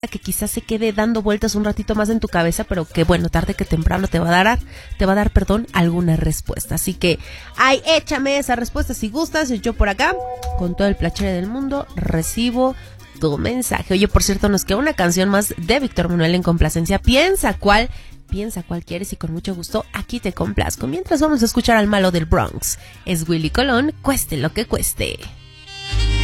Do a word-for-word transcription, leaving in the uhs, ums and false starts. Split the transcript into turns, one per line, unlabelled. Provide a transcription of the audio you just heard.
que quizás se quede dando vueltas un ratito más en tu cabeza, pero que bueno, tarde que temprano te va a dar, te va a dar, perdón, alguna respuesta. Así que, ay, échame esa respuesta si gustas. Yo por acá, con todo el placer del mundo, recibo tu mensaje. Oye, por cierto, nos queda una canción más de Víctor Manuel en complacencia. Piensa cuál, piensa cuál quieres y con mucho gusto aquí te complazco. Mientras vamos a escuchar al malo del Bronx. Es Willy Colón, cueste lo que cueste.